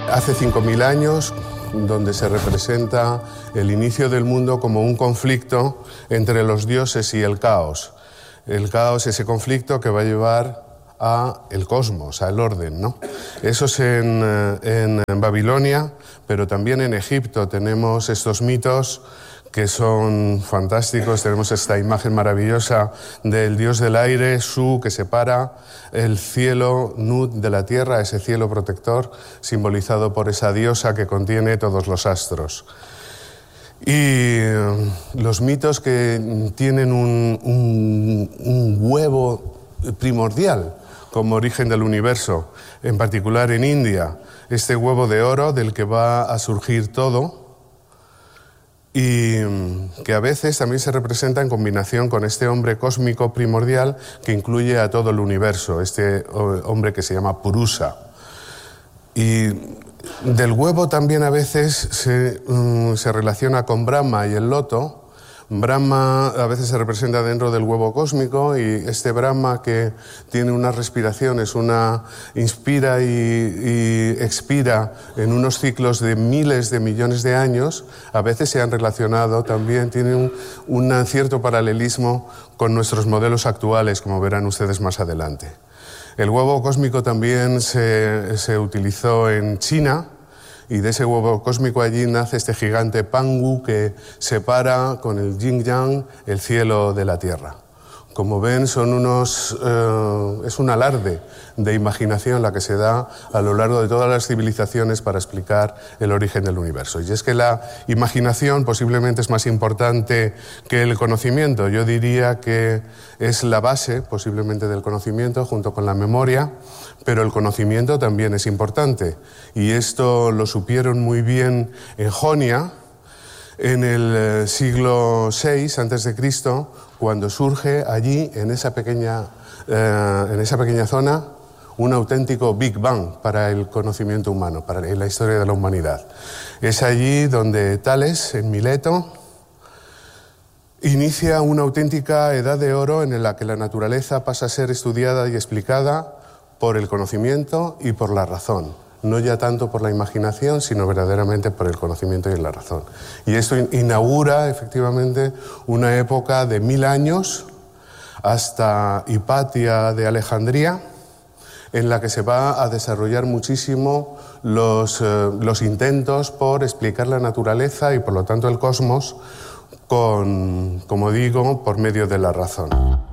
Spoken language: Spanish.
Hace 5.000 años, donde se representa el inicio del mundo como un conflicto entre los dioses y el caos. El caos, ese conflicto que va a llevar a el cosmos, al orden, ¿no? Eso es en Babilonia, pero también en Egipto tenemos estos mitos que son fantásticos. Tenemos esta imagen maravillosa del dios del aire, Shu, que separa el cielo Nut de la tierra, ese cielo protector simbolizado por esa diosa que contiene todos los astros. Y los mitos que tienen un huevo primordial como origen del universo, en particular en India, este huevo de oro del que va a surgir todo, y que a veces también se representa en combinación con este hombre cósmico primordial que incluye a todo el universo, este hombre que se llama Purusa. Y del huevo también a veces se relaciona con Brahma y el loto. Brahma a veces se representa dentro del huevo cósmico, y este Brahma que tiene unas respiraciones, inspira y expira en unos ciclos de miles de millones de años, a veces se han relacionado también, tienen un cierto paralelismo con nuestros modelos actuales, como verán ustedes más adelante. El huevo cósmico también se utilizó en China, y de ese huevo cósmico allí nace este gigante Pangu que separa con el yin-yang el cielo de la tierra. Como ven, es un alarde de imaginación la que se da a lo largo de todas las civilizaciones para explicar el origen del universo. Y es que la imaginación posiblemente es más importante que el conocimiento. Yo diría que es la base posiblemente del conocimiento junto con la memoria, pero el conocimiento también es importante. Y esto lo supieron muy bien en Jonia, en el siglo VI a.C., cuando surge allí, en esa pequeña zona, un auténtico Big Bang para el conocimiento humano, para la historia de la humanidad. Es allí donde Tales, en Mileto, inicia una auténtica edad de oro en la que la naturaleza pasa a ser estudiada y explicada por el conocimiento y por la razón. No ya tanto por la imaginación, sino verdaderamente por el conocimiento y la razón. Y esto inaugura efectivamente una época de 1000 años hasta Hipatia de Alejandría, en la que se va a desarrollar muchísimo los intentos por explicar la naturaleza y por lo tanto el cosmos como digo, por medio de la razón.